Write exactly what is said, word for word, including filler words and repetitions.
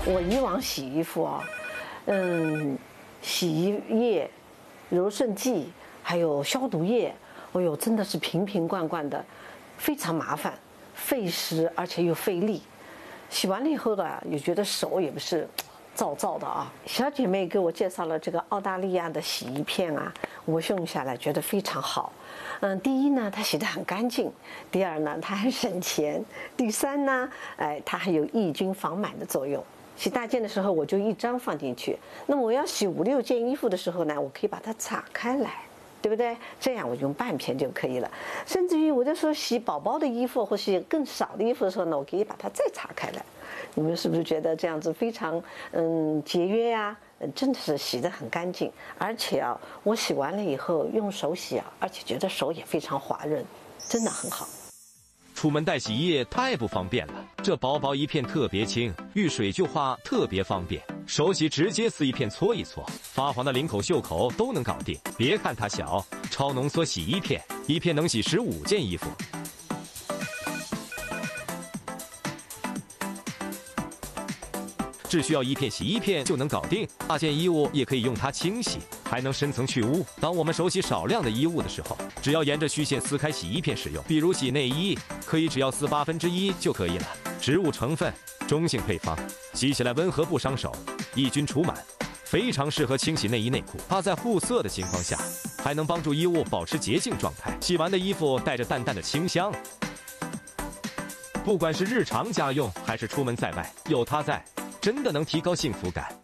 我以往洗衣服啊，嗯，洗衣液、柔顺剂还有消毒液，哎呦，真的是瓶瓶罐罐的，非常麻烦，费时而且又费力。洗完了以后呢，也觉得手也不是燥燥的啊。小姐妹给我介绍了这个澳大利亚的洗衣片啊，我用下来觉得非常好。嗯，第一呢，它洗得很干净；第二呢，它很省钱；第三呢，哎，它还有抑菌防螨的作用。洗大件的时候，我就一张放进去。那么我要洗五六件衣服的时候呢，我可以把它岔开来，对不对？这样我用半片就可以了。甚至于我就说洗宝宝的衣服或是更少的衣服的时候呢，我可以把它再岔开来。你们是不是觉得这样子非常嗯节约呀、啊？真的是洗得很干净，而且啊，我洗完了以后用手洗啊，而且觉得手也非常滑润，真的很好。 出门带洗衣液太不方便了，这薄薄一片特别轻，遇水就化，特别方便。手洗直接撕一片搓一搓，发黄的领口、袖口都能搞定。别看它小，超浓缩洗衣片，一片能洗十五件衣服。只需要一片洗衣片就能搞定，大件衣物也可以用它清洗，还能深层去污。当我们手洗少量的衣物的时候，只要沿着虚线撕开洗衣片使用，比如洗内衣，可以只要撕八分之一就可以了。植物成分，中性配方，洗起来温和不伤手，抑菌除螨，非常适合清洗内衣内裤。它在护色的情况下，还能帮助衣物保持洁净状态。洗完的衣服带着淡淡的清香。不管是日常家用还是出门在外，有它在，真的能提高幸福感。